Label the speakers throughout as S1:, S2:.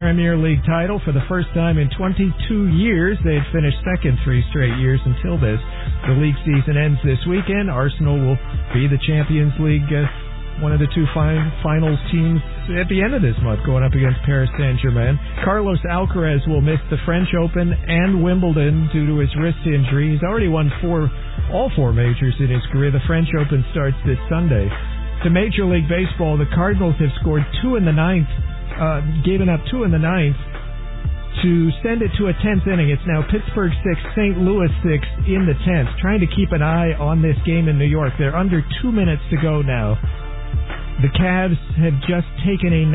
S1: Premier League title for the first time in 22 years. They had finished second 3 straight years until this. The league season ends this weekend. Arsenal will be the Champions League, one of the two finals teams at the end of this month, going up against Paris Saint-Germain. Carlos Alcaraz will miss the French Open and Wimbledon due to his wrist injury. He's already won all four majors in his career. The French Open starts this Sunday. To Major League Baseball, the Cardinals have scored 2 in the ninth, given up 2 in the ninth to send it to a 10th inning. It's now Pittsburgh 6, St. Louis 6 in the 10th. Trying to keep an eye on this game in New York. They're under 2 minutes to go now. The Cavs have just taken a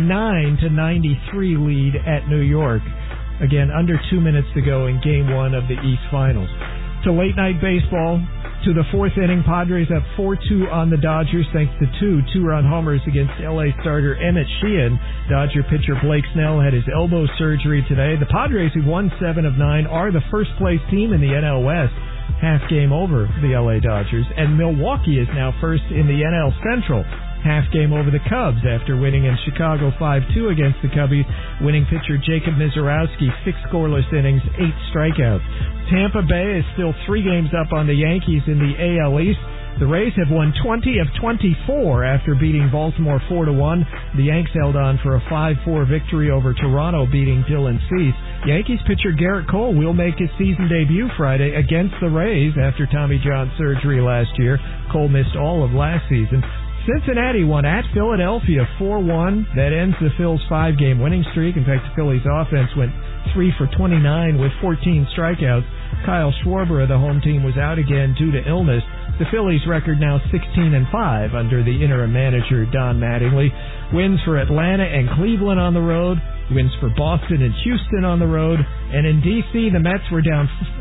S1: 99-93 lead at New York. Again, under 2 minutes to go in Game 1 of the East Finals. To late night baseball, to the 4th inning, Padres up 4-2 on the Dodgers thanks to 2 two-run homers against L.A. starter Emmett Sheehan. Dodger pitcher Blake Snell had his elbow surgery today. The Padres, who've won 7 of 9, are the first-place team in the NL West, half game over the L.A. Dodgers. And Milwaukee is now first in the NL Central, half game over the Cubs after winning in Chicago 5-2 against the Cubbies. Winning pitcher Jacob Mizorowski, 6 scoreless innings, 8 strikeouts. Tampa Bay is still 3 games up on the Yankees in the AL East. The Rays have won 20 of 24 after beating Baltimore 4-1. The Yanks held on for a 5-4 victory over Toronto, beating Dylan Cease. Yankees pitcher Garrett Cole will make his season debut Friday against the Rays after Tommy John surgery last year. Cole missed all of last season. Cincinnati won at Philadelphia 4-1. That ends the Phils' 5-game winning streak. In fact, the Phillies' offense went 3 for 29 with 14 strikeouts. Kyle Schwarber of the home team was out again due to illness. The Phillies' record now 16-5 under the interim manager Don Mattingly. Wins for Atlanta and Cleveland on the road. Wins for Boston and Houston on the road. And in D.C., the Mets were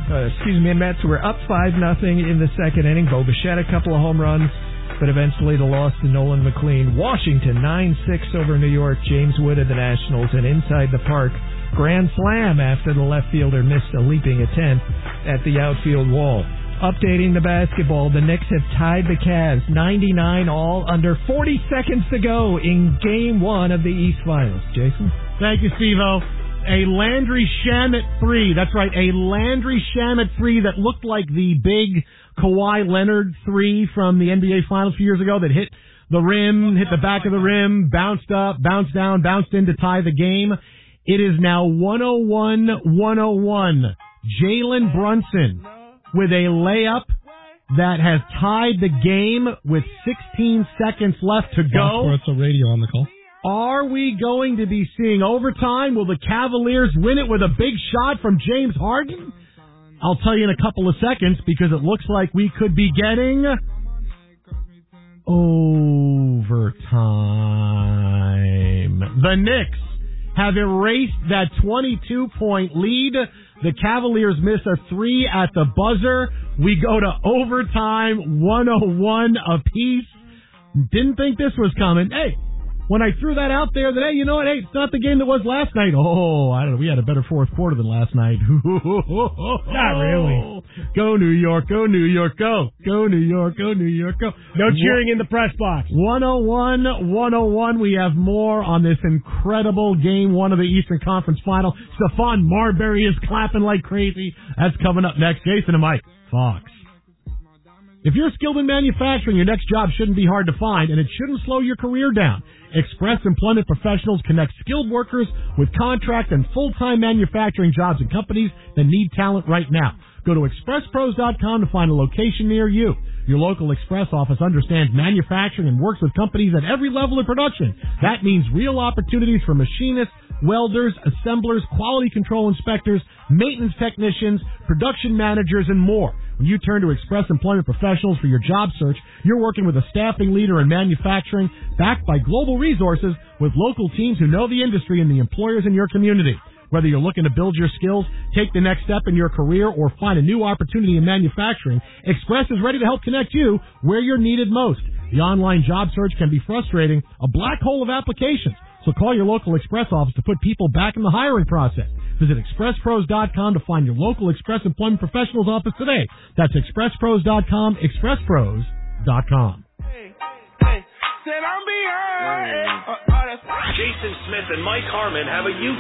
S1: Mets were up 5-0 in the second inning. Bo Bichette a couple of home runs, but eventually the loss to Nolan McLean. Washington 9-6 over New York. James Wood of the Nationals, and inside the park, grand slam after the left fielder missed a leaping attempt at the outfield wall. Updating the basketball, the Knicks have tied the Cavs 99 all under 40 seconds to go in Game 1 of the East Finals. Jason?
S2: Thank you, Steve-O. A Landry Shamet 3. That's right, a Landry Shamet 3 that looked like the big Kawhi Leonard 3 from the NBA Finals a few years ago that hit the rim, hit the back of the rim, bounced up, bounced down, bounced in to tie the game. It is now 101-101. Jalen Brunson with a layup that has tied the game with 16 seconds left to go.
S3: Sports Radio on the call.
S2: Are we going to be seeing overtime? Will the Cavaliers win it with a big shot from James Harden? I'll tell you in a couple of seconds, because it looks like we could be getting overtime. The Knicks have erased that 22-point lead. The Cavaliers miss a 3 at the buzzer. We go to overtime, 101 apiece. Didn't think this was coming. Hey, when I threw that out there, that, hey, you know what? Hey, it's not the game that was last night. Oh, I don't know. We had a better fourth quarter than last night.
S1: Not really.
S2: Go New York, go New York, go. Go New York, go New York, go.
S1: No cheering in the press box.
S2: 101. We have more on this incredible Game 1 of the Eastern Conference Final. Stephon Marbury is clapping like crazy. That's coming up next. Jason and Mike, Fox. If you're skilled in manufacturing, your next job shouldn't be hard to find, and it shouldn't slow your career down. Express Employment Professionals connect skilled workers with contract and full-time manufacturing jobs and companies that need talent right now. Go to expresspros.com to find a location near you. Your local Express office understands manufacturing and works with companies at every level of production. That means real opportunities for machinists, welders, assemblers, quality control inspectors, maintenance technicians, production managers, and more. When you turn to Express Employment Professionals for your job search, you're working with a staffing leader in manufacturing, backed by global resources with local teams who know the industry and the employers in your community. Whether you're looking to build your skills, take the next step in your career, or find a new opportunity in manufacturing, Express is ready to help connect you where you're needed most. The online job search can be frustrating, a black hole of applications. So call your local Express office to put people back in the hiring process. Visit expresspros.com to find your local Express Employment Professionals office today. That's expresspros.com, expresspros.com.
S4: Jason Smith and Mike Harmon have a